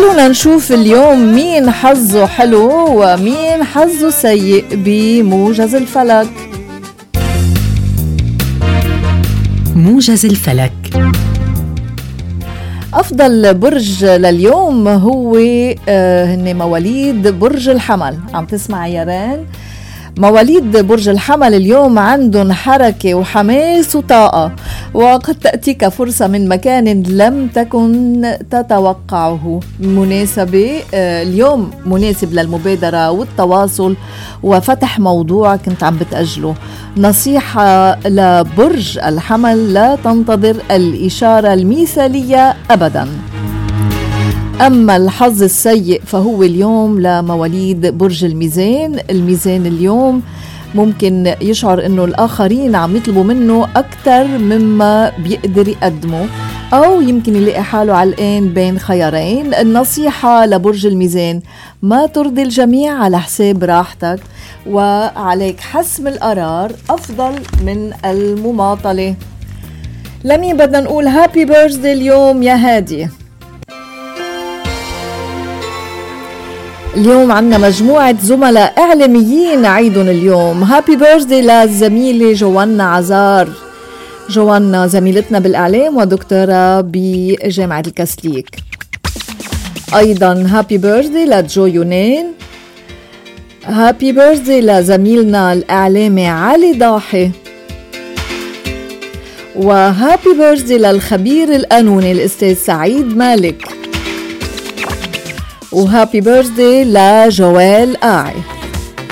خلونا نشوف اليوم مين حظه حلو ومين حظه سيء بموجز الفلك. موجز الفلك. أفضل برج لليوم هو هن مواليد برج الحمل. عم تسمع يا ران؟ مواليد برج الحمل اليوم عندهم حركة وحماس وطاقة، وقد تأتيك فرصة من مكان لم تكن تتوقعه. مناسبة اليوم مناسب للمبادرة والتواصل وفتح موضوع كنت عم بتأجله. نصيحة لبرج الحمل: لا تنتظر الإشارة المثالية أبداً. أما الحظ السيء فهو اليوم لمواليد برج الميزان. الميزان اليوم ممكن يشعر أنه الآخرين عم يطلبوا منه أكثر مما بيقدر يقدمه، أو يمكن يلاقي حاله علقان بين خيارين. النصيحة لبرج الميزان: ما ترضي الجميع على حساب راحتك، وعليك حسم القرار أفضل من المماطلة. لمين بدنا نقول هابي بيرثدي اليوم يا هادي؟ اليوم عنا مجموعة زملاء إعلاميين عيدهم اليوم. هابي بيرثدي للزميلة جوانا عزار. جوانا زميلتنا بالإعلام ودكتورة بجامعة الكاثوليك. أيضا هابي بيرثدي لجو يونان. هابي بيرثدي لزميلنا الإعلامي علي ضاحي. وهابي بيرثدي للخبير القانوني الأستاذ سعيد مالك. وهابي بيرثدي لجوال قاعي.